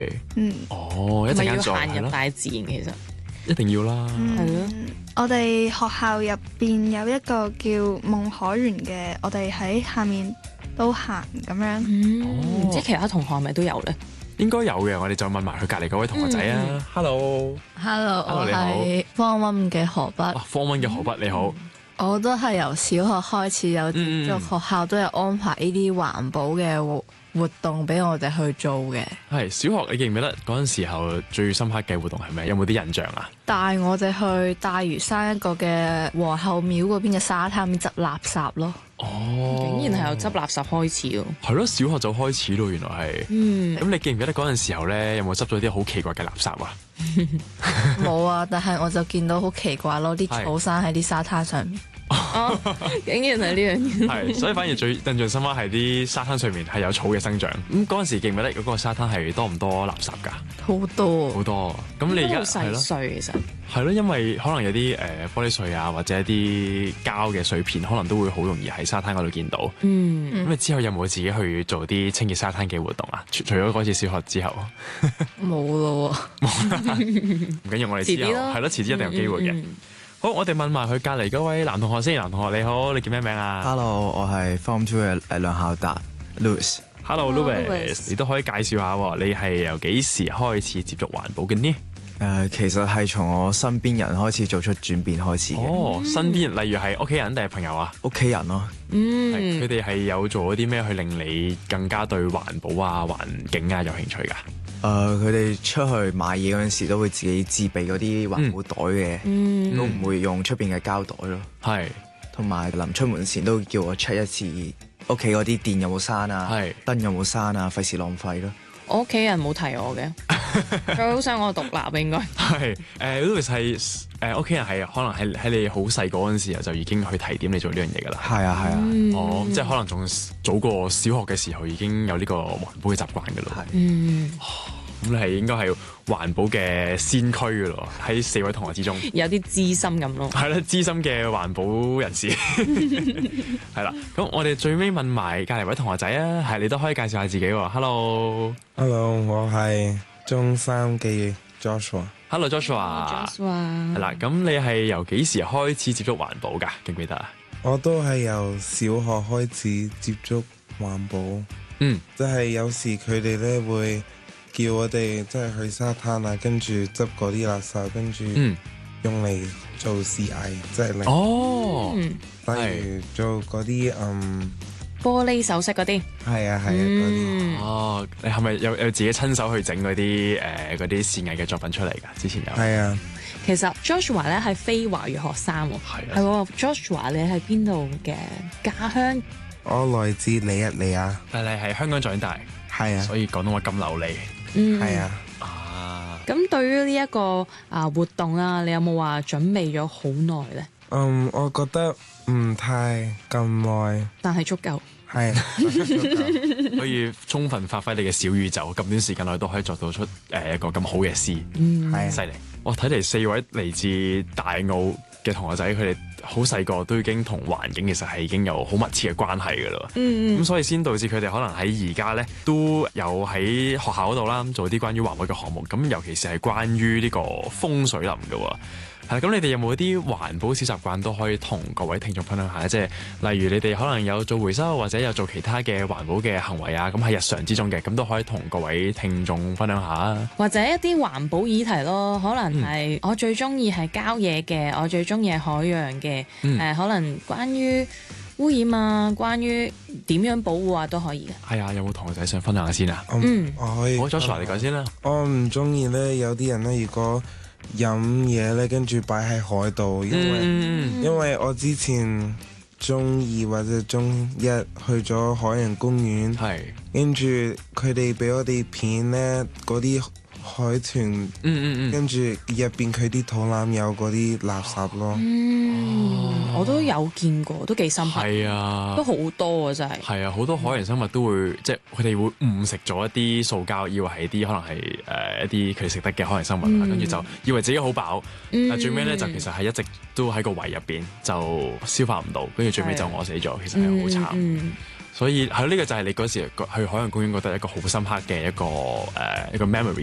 哦，一陣間再行入大自然，其實一定要啦。 係咯。 我哋學校入邊有一個叫夢海園嘅，我哋喺下面都行咁樣。 唔知其他同學係咪都有咧？ 應該有嘅，我哋再問埋佢隔離嗰位同學仔啊。Hello， 我你好係 Form 1嘅河北。 Form 1嘅河北你好。 我都係由小學開始有接觸，學校都有安排呢啲環保嘅活動俾我哋去做嘅。 係小學，你記唔記得嗰陣時候最深刻嘅活動係咩？有冇啲印象啊？ 帶我哋去大嶼山一個嘅皇后廟嗰邊嘅沙灘邊執垃圾咯。 哦， 竟然係由執垃圾開始喎。 係咯，小學就開始咯，原來係。咁你記唔記得嗰陣時候咧，有冇執咗啲好奇怪嘅垃圾啊？ 冇啊，但係我就見到好奇怪咯，啲草生喺啲沙灘上面。 竟然係呢樣嘢。 係，所以反而最印象深刻係啲沙灘上面係有草嘅生長。咁嗰陣時記唔記得嗰個沙灘係多唔多垃圾㗎？ 好多好多。咁你而家好細碎其實。 係咯，因為可能有啲玻璃碎啊，或者一啲膠嘅碎片，可能都會好容易喺沙灘嗰度見到。咁你之後有冇自己去做啲清潔沙灘嘅活動啊？除咗嗰次小學之後， 冇咯喎。 唔緊要，我哋之後係咯，遲啲一定有機會嘅。好，我哋問埋佢隔離嗰位男同學先。男同學你好，你叫咩名啊 ？Hello， 我係 Form 2嘅梁孝達 Louis。 Hello Louis， 你都可以介紹下喎，你係由幾時開始接觸環保嘅呢？ 其實係從我身邊人開始做出轉變開始嘅。 哦，身邊人例如係屋企人定係朋友啊？ 屋企人咯。 佢哋係有做咗啲咩去令你更加對環保啊、環境啊有興趣㗎？ 佢哋出去買嘢嗰陣時都會自己自備嗰啲環保袋嘅，都唔會用出邊嘅膠袋咯。 係， 同埋臨出門前都叫我 check 一次屋企嗰啲電有冇閂啊，燈有冇閂啊，費事浪費咯。 我屋企人冇提我嘅，佢好想我獨立應該。 係，Louis 係屋企人係可能喺你好細個嗰陣時候就已經去提點你做呢樣嘢㗎啦。 係啊。 哦，即係可能仲早過小學嘅時候已經有呢個環保嘅習慣㗎啦。咁你係應該係環保嘅先驅㗎咯，喺4位同學之中。 有啲資深咁咯。係啦，資深嘅環保人士。係啦，咁我哋最尾問埋隔離位同學仔啊，係你都可以介紹下自己喎。Hello， 我係中3嘅 Joshua。Hello Joshua。係啦，咁你係由幾時開始接觸環保㗎？記唔記得啊？ 我都係由小學開始接觸環保。即係有時佢哋咧會叫我哋即係去沙灘啊，跟住執嗰啲垃圾，跟住用嚟做視藝，即係例如做嗰啲玻璃首飾嗰啲。 係啊嗰啲。 你係咪有自己親手去整嗰啲視藝嘅作品出嚟㗎？之前有。 係啊。 其實 Joshua 咧係非華語學生喎。係喎。Joshua 你係邊度嘅家鄉？ 我來自尼日利亞。 但係你係香港長大。 係啊。 所以廣東話咁流利。 係啊。 咁對於呢一個活動啦，你有冇話準備咗好耐咧？ 我覺得唔太咁耐， 但係足夠。 係可以充分發揮你嘅小宇宙，咁短時間內都可以作到出一個咁好嘅詩，係犀利。哇！睇嚟4位嚟自大澳嘅同學仔，佢哋好細個都已經同環境其實係已經有好密切嘅關係㗎啦。咁所以先導致佢哋可能喺而家咧都有喺學校嗰度啦做啲關於環保嘅項目。咁尤其是係關於呢個風水林嘅喎。係，咁你哋有冇啲環保小習慣都可以同各位聽眾分享下？即係例如你哋可能有做回收或者有做其他嘅環保嘅行為啊，咁喺日常之中嘅，咁都可以同各位聽眾分享下。 或者一啲環保議題咯，可能係我最中意係郊野嘅，我最中意係海洋嘅，可能關於污染啊，關於點樣保護啊都可以嘅。係啊，有冇同學仔想分享下先啊？ 我可以。 好 Joshua 你講先啦。 我唔中意咧，有啲人咧，如果飲嘢咧，跟住擺喺海度，因為我之前中2或者中1去咗海洋公園，跟住佢哋俾我哋片咧嗰啲海豚，跟住入邊佢啲肚腩有嗰啲垃圾咯。 我都有見過，都幾深刻。 係啊， 都好多啊，真係。 係啊，好多海洋生物都會即係佢哋會誤食咗一啲塑膠，以為係啲可能係一啲佢哋食得嘅海洋生物，跟住就以為自己好飽，但最尾咧就其實係一直都喺個胃入邊就消化唔到，跟住最尾就餓死咗。其實係好慘。 所以係呢個就係你嗰時去海洋公園覺得一個好深刻嘅一個 memory。